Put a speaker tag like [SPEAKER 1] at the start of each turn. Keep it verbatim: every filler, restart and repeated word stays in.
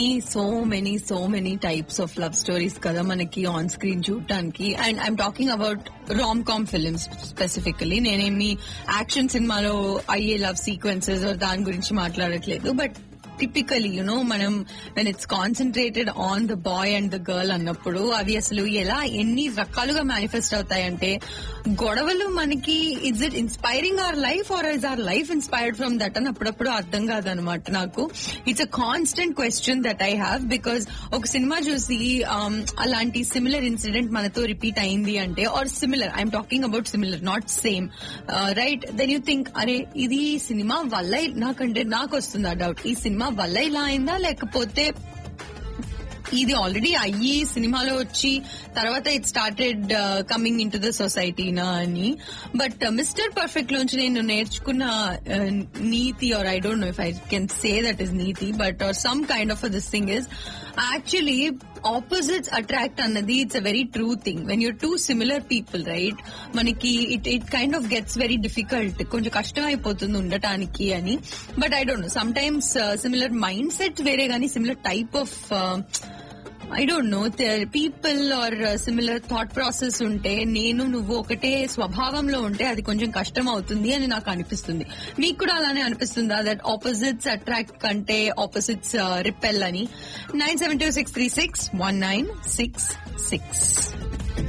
[SPEAKER 1] So many so many types of love stories కదా మనకి on screen చూడటానికి. And I'm talking about rom com films specifically. నేనేమి action సినిమాలో అయ్యే love sequences దాని గురించి మాట్లాడట్లేదు. బట్ టిపికలీ యునో మనం when it's concentrated on the boy and the girl అన్నప్పుడు అవి అసలు ఎలా ఎన్ని రకాలుగా మేనిఫెస్ట్ అవుతాయంటే, గొడవలు మనకి is it inspiring our life or is our life inspired from that అని అప్పుడప్పుడు అర్థం కాదనమాట నాకు. It's a constant question that I have, because ఒక సినిమా చూసి um, అలాంటి సిమిలర్ ఇన్సిడెంట్ మనతో రిపీట్ అయింది అంటే, are similar I'm talking about similar not same right, then you think అరే ఇది సినిమా వల్ల నాకంటే నాకు వస్తుంది ఆ డౌట్, ఈ సినిమా వల్ల ఇలా అయిందా లేకపోతే ఇది ఆల్రెడీ అయ్యి సినిమాలో వచ్చి తర్వాత it started coming in to the సొసైటీనా అని. బట్ మిస్టర్ పర్ఫెక్ట్ లోంచి నేను నేర్చుకున్న నీతి, are I don't know if I can say that is NITI, but are some kind of this thing is actually opposites attract అన్నది it's a very true thing. When you're two similar people right, మనకి it it kind of gets very difficult, కొంచెం కష్టం అయిపోతుంది ఉండటానికి అని. But I don't know, some times similar mind set వేరే గానీ similar type of I don't know people are similar thought process ఉంటే, నేను నువ్వు ఒకటే స్వభావంలో ఉంటే అది కొంచెం కష్టం అవుతుంది అని నాకు అనిపిస్తుంది. మీకు కూడా అలానే అనిపిస్తుందా దట్ ఆపోజిట్స్ అట్రాక్ట్ కంటే ఆపోజిట్స్ రిపెల్ అని? Nine seven two six three six one nine six six